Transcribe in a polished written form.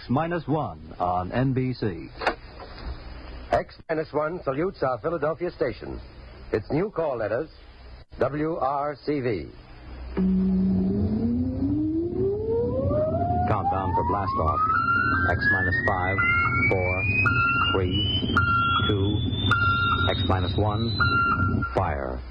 X-1 on NBC. X-1 salutes our Philadelphia station. Its new call letters, WRCV. Countdown for blast off. X-5, 4, 3, 2, X-1, fire.